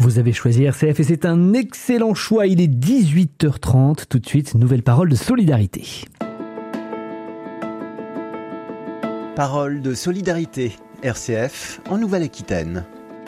Vous avez choisi RCF et c'est un excellent choix. Il est 18h30. Tout de suite, nouvelle parole de solidarité. Parole de solidarité. RCF en Nouvelle-Aquitaine.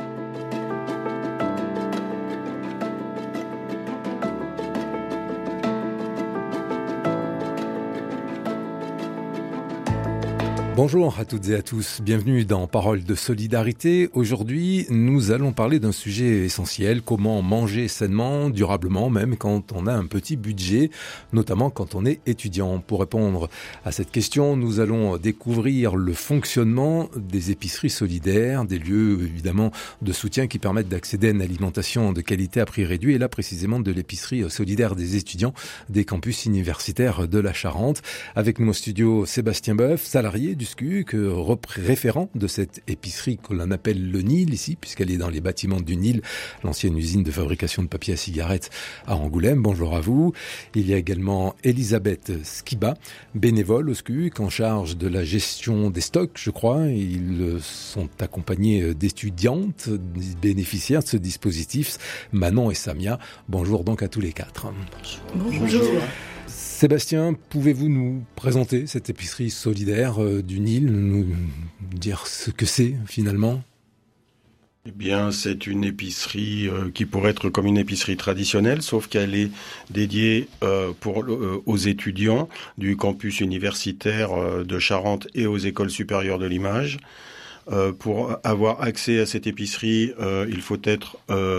Bonjour à toutes et à tous, bienvenue dans Parole de solidarité. Aujourd'hui, nous allons parler d'un sujet essentiel, comment manger sainement, durablement, même quand on a un petit budget, notamment quand on est étudiant. Pour répondre à cette question, nous allons découvrir le fonctionnement des épiceries solidaires, des lieux évidemment de soutien qui permettent d'accéder à une alimentation de qualité à prix réduit, et là précisément de l'épicerie solidaire des étudiants des campus universitaires de la Charente. Avec nous au studio, Sébastien Boeuf, salarié du SCUC, référent de cette épicerie que l'on appelle le Nil ici, puisqu'elle est dans les bâtiments du Nil, l'ancienne usine de fabrication de papier à cigarettes à Angoulême. Bonjour à vous. Il y a également Elisabeth Skiba, bénévole au SCUC, en charge de la gestion des stocks, je crois. Ils sont accompagnés d'étudiantes, bénéficiaires de ce dispositif, Manon et Samia. Bonjour donc à tous les quatre. Bonjour. Sébastien, pouvez-vous nous présenter cette épicerie solidaire du Nil, nous dire ce que c'est finalement ? Eh bien, c'est une épicerie qui pourrait être comme une épicerie traditionnelle, sauf qu'elle est dédiée aux étudiants du campus universitaire de Charente et aux écoles supérieures de l'image. Pour avoir accès à cette épicerie, il faut être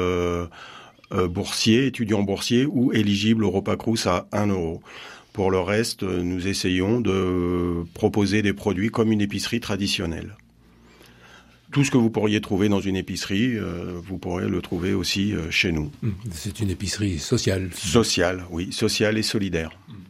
boursier, étudiant boursier ou éligible au repas Crous à 1 euro. Pour le reste, nous essayons de proposer des produits comme une épicerie traditionnelle. Tout ce que vous pourriez trouver dans une épicerie, vous pourrez le trouver aussi chez nous. C'est une épicerie sociale. Sociale, oui, sociale et solidaire.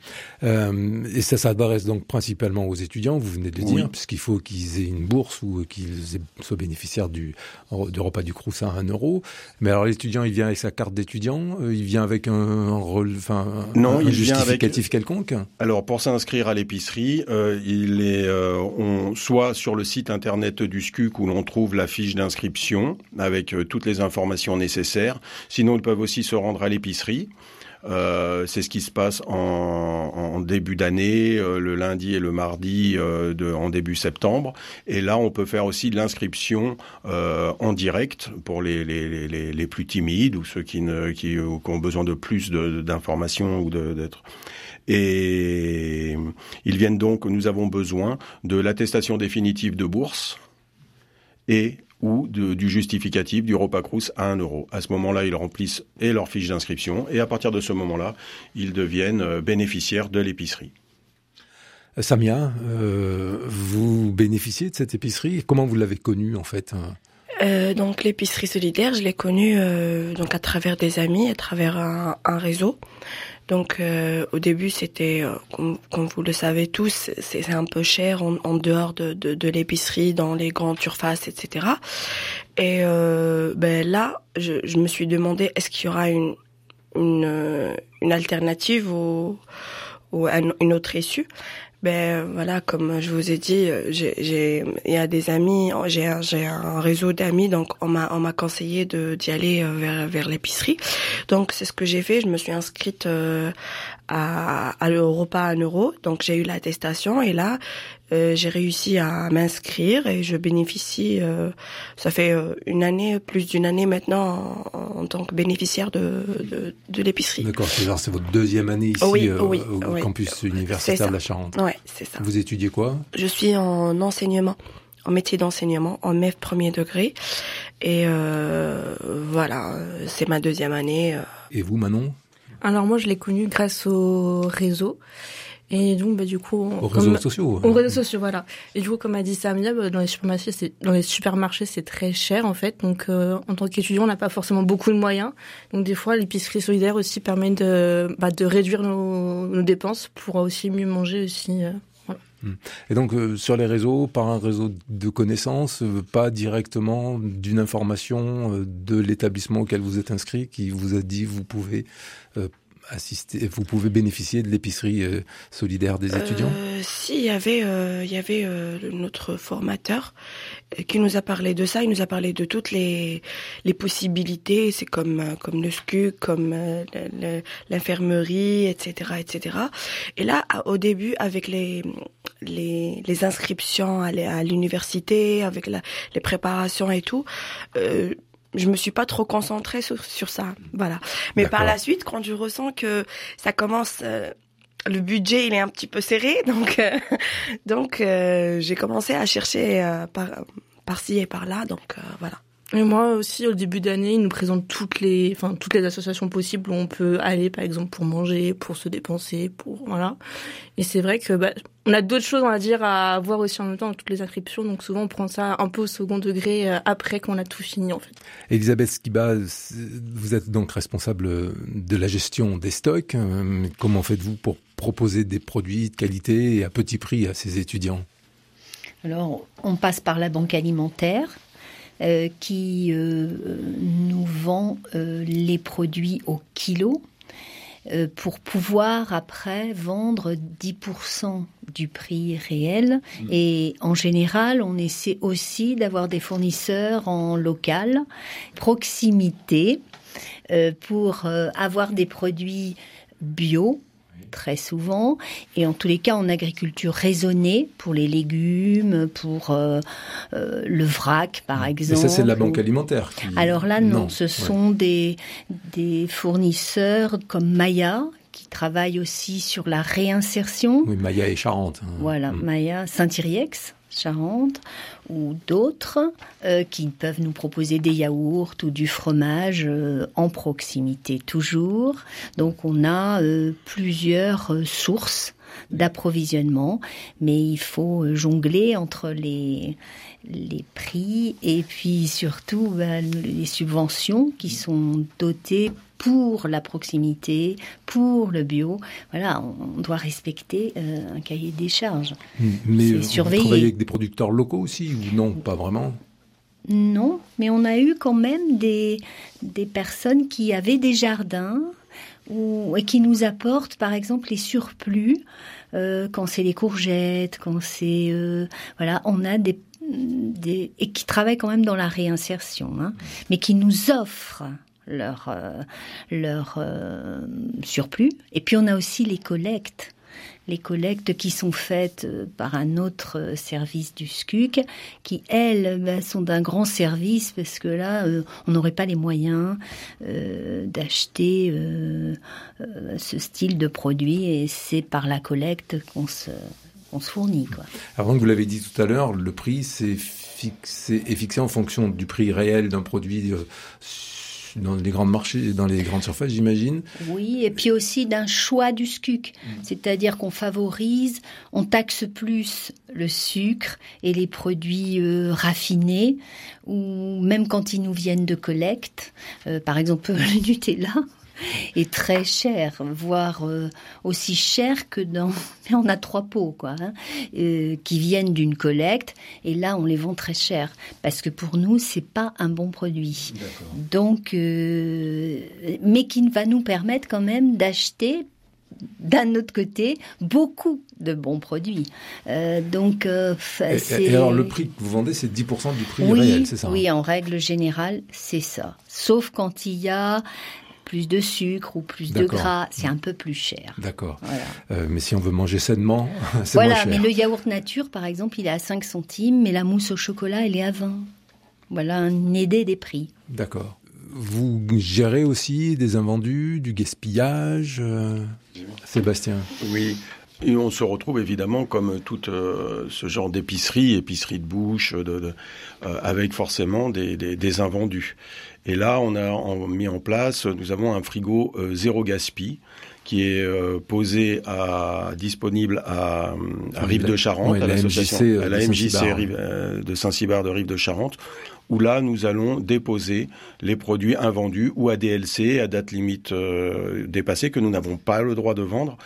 Et ça s'adresse donc principalement aux étudiants, vous venez de le dire, puisqu'il faut qu'ils aient une bourse ou qu'ils soient bénéficiaires du repas du Crous à 1 euro. Mais alors l'étudiant, il vient avec sa carte d'étudiant, il vient avec un justificatif quelconque. Alors pour s'inscrire à l'épicerie, il est soit sur le site internet du SCUC où l'on trouve la fiche d'inscription avec toutes les informations nécessaires. Sinon, ils peuvent aussi se rendre à l'épicerie. C'est ce qui se passe en début d'année, le lundi et le mardi en début septembre. Et là, on peut faire aussi de l'inscription en direct pour les plus timides ou ceux qui ont besoin de plus d'informations ou d'être. Et ils viennent donc. Nous avons besoin de l'attestation définitive de bourse ou du justificatif du repas Crous à 1 euro. À ce moment-là, ils remplissent leur fiche d'inscription et à partir de ce moment-là, ils deviennent bénéficiaires de l'épicerie. Samia, vous bénéficiez de cette épicerie ? Comment vous l'avez connue en fait ? Donc l'épicerie solidaire, je l'ai connue donc à travers des amis, à travers un réseau. Donc au début c'était, comme vous le savez tous, c'est un peu cher en dehors de l'épicerie, dans les grandes surfaces, etc. Et là, je me suis demandé, est-ce qu'il y aura une alternative ou une autre issue ? Voilà, comme je vous ai dit, il y a des amis, j'ai un réseau d'amis, donc on m'a conseillé d'y aller vers l'épicerie. Donc c'est ce que j'ai fait, je me suis inscrite à le repas à 1 euro, donc j'ai eu l'attestation et là j'ai réussi à m'inscrire et je bénéficie, ça fait plus d'une année maintenant en tant que bénéficiaire de l'épicerie. D'accord, c'est votre deuxième année ici au campus universitaire de la Charente. Ouais, c'est ça. Vous étudiez quoi ? Je suis en enseignement, en métier d'enseignement, en MEF premier degré. Et voilà, c'est ma deuxième année. Et vous, Manon ? Alors moi, je l'ai connu grâce au réseau. Et donc, du coup... Aux réseaux sociaux. Aux réseaux sociaux, voilà. Et du coup, comme a dit Samia, dans les supermarchés, c'est très cher, en fait. Donc, en tant qu'étudiant, on n'a pas forcément beaucoup de moyens. Donc, des fois, l'épicerie solidaire aussi permet de réduire nos dépenses pour aussi mieux manger aussi. Voilà. Et donc, sur les réseaux, par un réseau de connaissances, pas directement d'une information de l'établissement auquel vous êtes inscrit, qui vous a dit vous pouvez vous pouvez bénéficier de l'épicerie solidaire des étudiants? Si, il y avait notre formateur qui nous a parlé de ça. Il nous a parlé de toutes les possibilités. C'est comme le SCUC, comme l'infirmerie, etc., etc. Et là, au début, avec les inscriptions à l'université, avec les préparations et tout, je me suis pas trop concentrée sur ça, voilà. Mais D'accord. par la suite, quand je ressens que ça commence, le budget il est un petit peu serré, donc j'ai commencé à chercher par-ci et par-là, donc voilà. Et moi aussi, au début d'année, ils nous présentent toutes les associations possibles où on peut aller, par exemple, pour manger, pour se dépenser, voilà. Et c'est vrai que, on a d'autres choses, on va dire, à voir aussi en même temps dans toutes les inscriptions. Donc souvent, on prend ça un peu au second degré après qu'on a tout fini, en fait. Elisabeth Skiba, vous êtes donc responsable de la gestion des stocks. Comment faites-vous pour proposer des produits de qualité et à petit prix à ces étudiants? Alors, on passe par la banque alimentaire. Qui nous vend les produits au kilo pour pouvoir après vendre 10% du prix réel. Et en général, on essaie aussi d'avoir des fournisseurs en local, proximité, pour avoir des produits bio, très souvent, et en tous les cas en agriculture raisonnée pour les légumes, pour le vrac par exemple. Et ça c'est de la banque alimentaire Alors là non, ce sont des fournisseurs comme Maya qui travaillent aussi sur la réinsertion. Oui, Maya et Charente. Voilà, Maya, Saint-Iriex, Charente, ou d'autres qui peuvent nous proposer des yaourts ou du fromage en proximité toujours. Donc on a plusieurs sources d'approvisionnement, mais il faut jongler entre les prix et puis surtout les subventions qui sont dotées pour la proximité, pour le bio. Voilà, on doit respecter un cahier des charges. Mais vous travaillez avec des producteurs locaux aussi ou non, pas vraiment? Non, mais on a eu quand même des personnes qui avaient des jardins et qui nous apportent par exemple les surplus quand c'est les courgettes, quand c'est voilà, on a des et qui travaillent quand même dans la réinsertion, mais qui nous offrent leur surplus. Et puis on a aussi les collectes qui sont faites par un autre service du SCUC, qui elles sont d'un grand service parce que là on n'aurait pas les moyens d'acheter ce style de produit, et c'est par la collecte qu'on se fournit, quoi. Avant que vous l'avez dit tout à l'heure, le prix est fixé en fonction du prix réel d'un produit dans les grands marchés, dans les grandes surfaces, j'imagine. Oui, et puis aussi d'un choix du SCUC. C'est-à-dire qu'on favorise, on taxe plus le sucre et les produits raffinés, ou même quand ils nous viennent de collecte. Par exemple, le Nutella est très cher, voire aussi cher que dans... Mais on a 3 pots, quoi, qui viennent d'une collecte, et là, on les vend très cher, parce que pour nous, c'est pas un bon produit. D'accord. Donc, mais qui va nous permettre quand même d'acheter, d'un autre côté, beaucoup de bons produits. Donc, et alors, le prix que vous vendez, c'est 10% du prix réel, c'est ça? Oui, en règle générale, c'est ça. Sauf quand il y a plus de sucre ou plus de gras, c'est un peu plus cher. D'accord. Voilà. Mais si on veut manger sainement, c'est moins cher. Voilà, mais le yaourt nature, par exemple, il est à 5 centimes, mais la mousse au chocolat, elle est à 20. Voilà, une idée des prix. D'accord. Vous gérez aussi des invendus, du gaspillage, Sébastien? Oui. Et on se retrouve évidemment comme tout ce genre d'épicerie de bouche, avec forcément des invendus. Et là, on a mis en place, nous avons un frigo zéro gaspi qui est disponible à Rive de Charente, à l'association, à la MJC de Saint-Cybard de Rive de Charente, où là, nous allons déposer les produits invendus ou à DLC, à date limite dépassée, que nous n'avons pas le droit de vendre.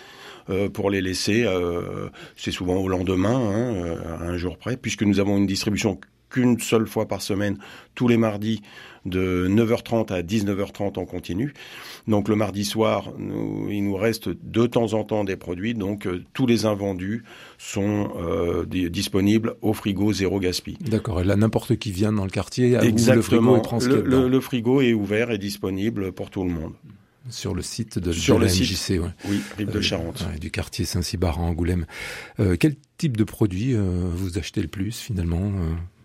pour les laisser, c'est souvent au lendemain, à un jour près, puisque nous avons une distribution qu'une seule fois par semaine, tous les mardis, de 9h30 à 19h30 en continu. Donc le mardi soir, il nous reste de temps en temps des produits, donc tous les invendus sont disponibles au frigo zéro gaspille. D'accord, et là n'importe qui vient dans le quartier, exactement, le frigo et prend ce qu'il y a dedans. Le frigo est ouvert et disponible pour tout le monde. Sur le site de la MJC, ouais. Oui, Rive de Charente. Du quartier Saint-Cybar à Angoulême. Quel type de produit vous achetez le plus finalement, Manon ?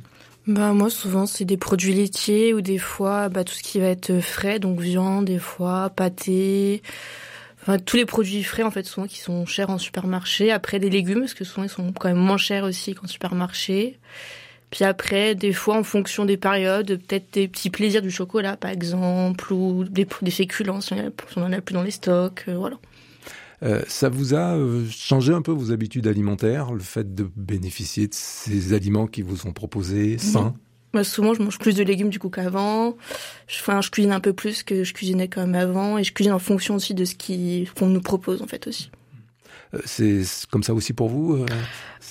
Moi, souvent, c'est des produits laitiers ou des fois, tout ce qui va être frais, donc viande, des fois, pâté. Enfin, tous les produits frais, en fait, souvent, qui sont chers en supermarché. Après, les légumes, parce que souvent, ils sont quand même moins chers aussi qu'en supermarché. Puis après, des fois, en fonction des périodes, peut-être des petits plaisirs du chocolat, par exemple, ou des féculents, si on en a plus dans les stocks, voilà. Ça vous a changé un peu vos habitudes alimentaires, le fait de bénéficier de ces aliments qui vous sont proposés, sains ? Souvent, je mange plus de légumes du coup qu'avant. Je cuisine un peu plus que je cuisinais quand même avant, et je cuisine en fonction aussi de qu'on nous propose en fait aussi. C'est comme ça aussi pour vous, Samia ?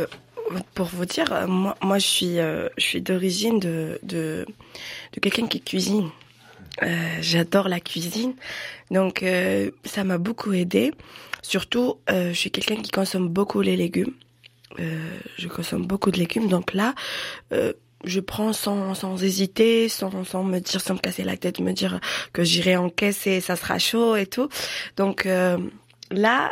Pour vous dire, moi je suis d'origine de quelqu'un qui cuisine. J'adore la cuisine, donc ça m'a beaucoup aidée. Surtout, je suis quelqu'un qui consomme beaucoup les légumes. Je consomme beaucoup de légumes, donc là, je prends sans hésiter, sans me casser la tête, me dire que j'irai en caisse et ça sera chaud et tout. Donc là,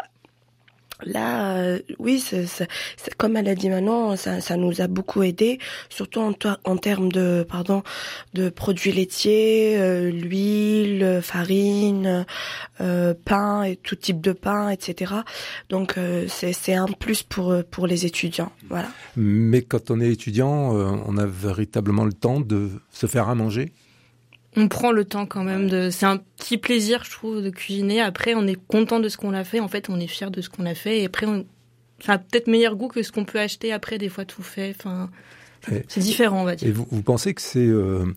oui, c'est comme elle a dit Manon, ça nous a beaucoup aidé, surtout en termes de produits laitiers, l'huile, farine, pain et tout type de pain, etc. Donc c'est un plus pour les étudiants, voilà. Mais quand on est étudiant, on a véritablement le temps de se faire à manger ? On prend le temps quand même c'est un petit plaisir, je trouve, de cuisiner. Après, on est content de ce qu'on a fait. En fait, on est fier de ce qu'on a fait. Et après, ça a peut-être meilleur goût que ce qu'on peut acheter après, des fois tout fait. Enfin, c'est différent, on va dire. Et vous pensez que c'est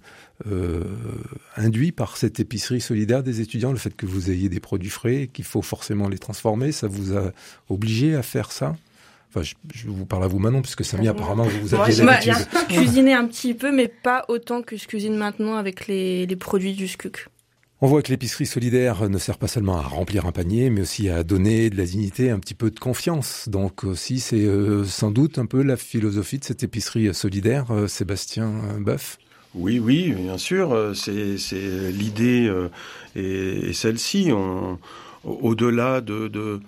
induit par cette épicerie solidaire des étudiants, le fait que vous ayez des produits frais, qu'il faut forcément les transformer, ça vous a obligé à faire ça ? Enfin, je vous parle à vous maintenant, puisque Samia, apparemment, vous aviez l'habitude. Je cuisinais un petit peu, mais pas autant que je cuisine maintenant avec les produits du SCUC. On voit que l'épicerie solidaire ne sert pas seulement à remplir un panier, mais aussi à donner de la dignité, un petit peu de confiance. Donc aussi, c'est sans doute un peu la philosophie de cette épicerie solidaire, Sébastien Boeuf. Oui, bien sûr. C'est l'idée et celle-ci. Au-delà de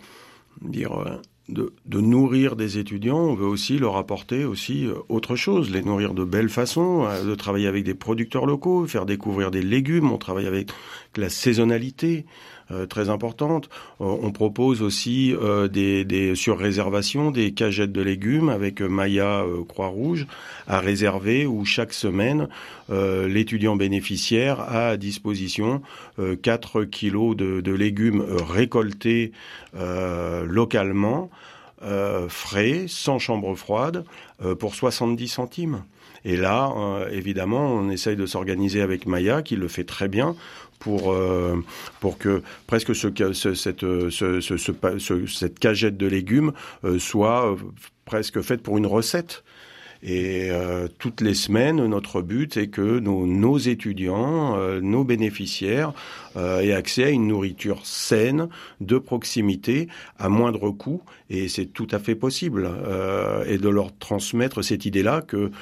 nourrir des étudiants, on veut aussi leur apporter aussi autre chose, les nourrir de belle façon, de travailler avec des producteurs locaux, faire découvrir des légumes, on travaille avec la saisonnalité très importante. On propose aussi des sur réservation des cagettes de légumes avec Maya Croix-Rouge à réserver, où chaque semaine l'étudiant bénéficiaire a à disposition 4 kilos de légumes récoltés localement, frais, sans chambre froide, pour 70 centimes. Et là, évidemment, on essaye de s'organiser avec Maya, qui le fait très bien, pour que presque cette cagette de légumes soit presque faite pour une recette. Et toutes les semaines, notre but est que nos étudiants, nos bénéficiaires aient accès à une nourriture saine, de proximité, à moindre coût. Et c'est tout à fait possible. Et de leur transmettre cette idée-là que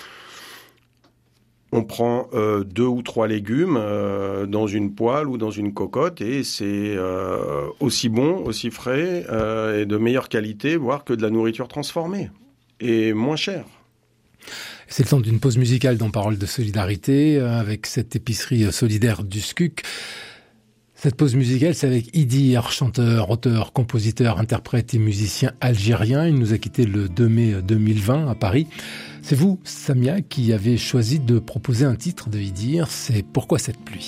on prend 2 ou 3 légumes dans une poêle ou dans une cocotte, et c'est aussi bon, aussi frais et de meilleure qualité, voire que de la nourriture transformée et moins chère. C'est le temps d'une pause musicale dans Paroles de solidarité avec cette épicerie solidaire du SCUC. Cette pause musicale, c'est avec Idir, chanteur, auteur, compositeur, interprète et musicien algérien. Il nous a quittés le 2 mai 2020 à Paris. C'est vous, Samia, qui avez choisi de proposer un titre de Idir, c'est « Pourquoi cette pluie ?»